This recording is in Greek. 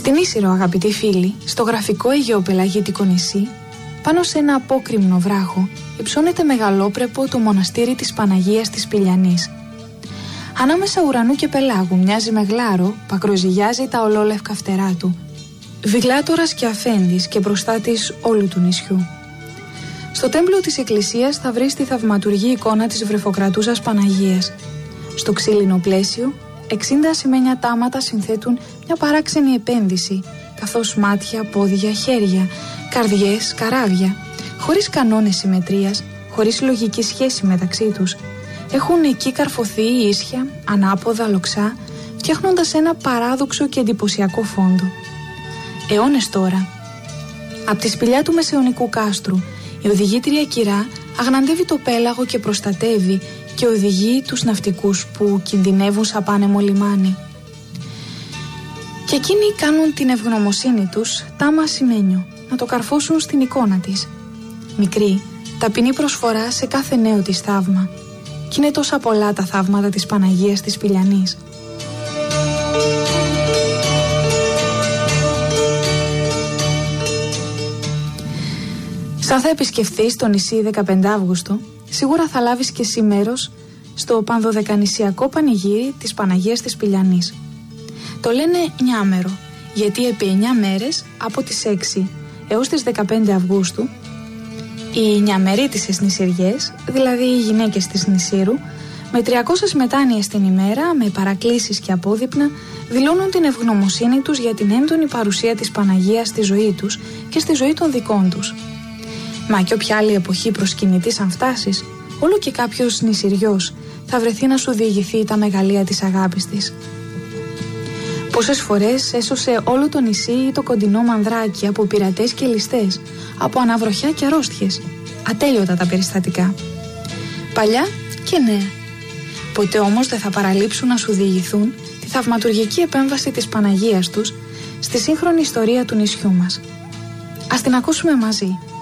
Στην Ίσυρο, αγαπητοί φίλοι, στο γραφικό αιγαιοπελαγίτικο νησί, πάνω σε ένα απόκρημνο βράχο, υψώνεται μεγαλόπρεπο το μοναστήρι της Παναγίας της Σπηλιανής. Ανάμεσα ουρανού και πελάγου μοιάζει με γλάρο, πακροζυγιάζει τα ολόλευκα φτερά του. Βιγλάτορας και αφέντης και μπροστά της όλου του νησιού. Στο τέμπλο της εκκλησίας θα βρεις τη θαυματουργή εικόνα της βρεφοκρατούσας Παναγίας. Στο ξύλινο πλαίσιο, 60 ασημένια τάματα συνθέτουν μια παράξενη επένδυση, καθώς μάτια, πόδια, χέρια, καρδιές, καράβια, χωρίς κανόνες συμμετρίας, χωρίς λογική σχέση μεταξύ τους, έχουν εκεί καρφωθεί ίσια, ανάποδα, λοξά, φτιάχνοντας ένα παράδοξο και εντυπωσιακό φόντο. Αιώνες τώρα, από τη σπηλιά του μεσαιωνικού κάστρου, η οδηγήτρια κυρά αγναντεύει το πέλαγο και προστατεύει και οδηγεί τους ναυτικούς που κινδυνεύουν σαν πάνεμο λιμάνι. Και εκείνοι κάνουν την ευγνωμοσύνη τους τάμα ασημένιο, να το καρφώσουν στην εικόνα της. Μικρή, ταπεινή προσφορά σε κάθε νέο της θαύμα. Κι είναι τόσα πολλά τα θαύματα της Παναγίας της Σπηλιανής. Σαν θα επισκεφθείς το νησί 15 Αύγουστο, σίγουρα θα λάβεις και εσύ μέρος στο πανδοδεκανησιακό πανηγύρι της Παναγίας της Σπηλιανής. Το λένε νιάμερο, γιατί επί 9 μέρες, από τις 6 έως τις 15 Αυγούστου, οι νιαμερίτισσες νησιριές, δηλαδή οι γυναίκες της νησίρου, με 300 μετάνοιες την ημέρα, με παρακλήσεις και απόδειπνα, δηλώνουν την ευγνωμοσύνη τους για την έντονη παρουσία της Παναγίας στη ζωή τους και στη ζωή των δικών τους. Μα και όποια άλλη εποχή προσκυνητής αν φτάσεις, όλο και κάποιος νησιριός θα βρεθεί να σου διηγηθεί τα μεγαλεία της αγάπης της. Πόσες φορές έσωσε όλο το νησί ή το κοντινό Μανδράκι από πειρατές και ληστές, από αναβροχιά και αρρώστιες. Ατέλειωτα τα περιστατικά. Παλιά και νέα. Ποτέ όμως δεν θα παραλείψουν να σου διηγηθούν τη θαυματουργική επέμβαση της Παναγίας τους στη σύγχρονη ιστορία του νησιού μας. Ας την ακούσουμε μαζί.